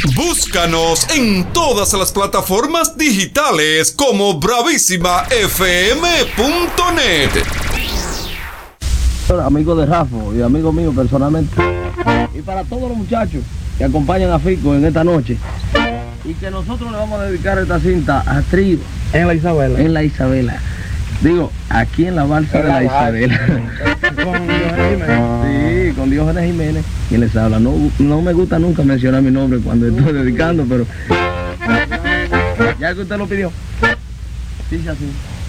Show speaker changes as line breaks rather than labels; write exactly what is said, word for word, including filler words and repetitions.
Búscanos en todas las plataformas digitales como bravísima f m punto net.
Amigo de Rafa y amigo mío personalmente. Y para todos los muchachos que acompañan a Fico en esta noche. Y que nosotros le vamos a dedicar esta cinta a Trío.
En la Isabela.
En la Isabela. Digo, aquí en la balsa de la Isabela.
Con Diógenes Jiménez.
Sí, con Diógenes Jiménez. Quien les habla. No, no me gusta nunca mencionar mi nombre cuando estoy dedicando, pero... ya que usted lo pidió. Dice así.